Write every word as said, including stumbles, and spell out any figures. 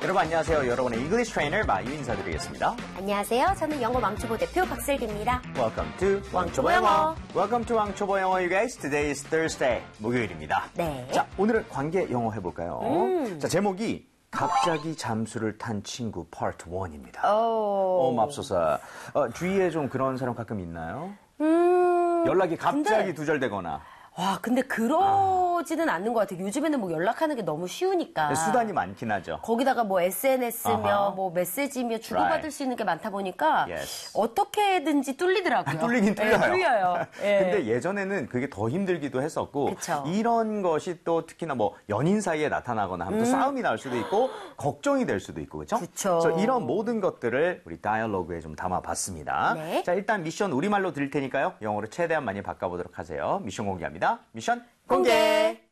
여러분 안녕하세요. 여러분의 English Trainer 마유 인사드리겠습니다. 안녕하세요. 저는 영어 왕초보 대표 박슬기입니다. Welcome to 왕초보 영어. Welcome to 왕초보 영어, you guys. Today is Thursday. 목요일입니다. 네. 자, 오늘은 관계 영어 해볼까요? 음. 자, 제목이 갑자기 잠수를 탄 친구 파트 일입니다. 오. 어, 맙소사. 어, 주위에 좀 그런 사람 가끔 있나요? 음. 연락이 갑자기 근데... 두절되거나. 와, 근데 그러지는 아. 않는 것 같아요. 요즘에는 뭐 연락하는 게 너무 쉬우니까. 수단이 많긴 하죠. 거기다가 뭐 에스엔에스며 아하. 뭐 메시지며 주고받을 Right. 수 있는 게 많다 보니까 Yes. 어떻게든지 뚫리더라고요. 아, 뚫리긴 뚫려요. 네, 뚫려요. 네. 근데 예전에는 그게 더 힘들기도 했었고 그쵸. 이런 것이 또 특히나 뭐 연인 사이에 나타나거나 하면 또 음. 싸움이 날 수도 있고 걱정이 될 수도 있고 그렇죠? 그쵸. 그래서 이런 모든 것들을 우리 다이얼로그에 좀 담아봤습니다. 네. 자, 일단 미션 우리말로 드릴 테니까요. 영어로 최대한 많이 바꿔보도록 하세요. 미션 공개합니다. 미션 공개! 공개.